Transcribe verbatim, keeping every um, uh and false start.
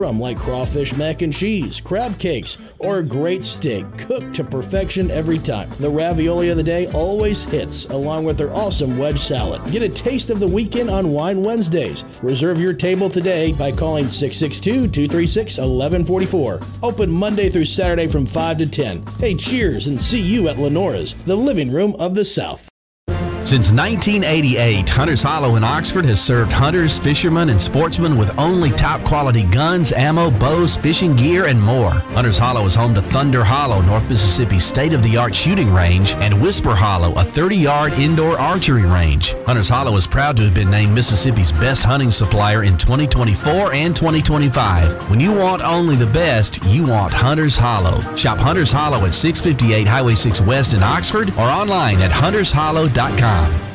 From like crawfish mac and cheese, crab cakes, or a great steak cooked to perfection every time. The ravioli of the day always hits, along with their awesome wedge salad. Get a taste of the weekend on Wine Wednesdays. Reserve your table today by calling six six two, two three six, one one four four. Open Monday through Saturday from five to ten. Hey, cheers and see you at Lenora's, the living room of the South. Since nineteen eighty-eight, Hunters Hollow in Oxford has served hunters, fishermen, and sportsmen with only top-quality guns, ammo, bows, fishing gear, and more. Hunters Hollow is home to Thunder Hollow, North Mississippi's state-of-the-art shooting range, and Whisper Hollow, a thirty-yard indoor archery range. Hunters Hollow is proud to have been named Mississippi's best hunting supplier in twenty twenty-four and twenty twenty-five. When you want only the best, you want Hunters Hollow. Shop Hunters Hollow at six fifty-eight Highway six West in Oxford or online at hunters hollow dot com.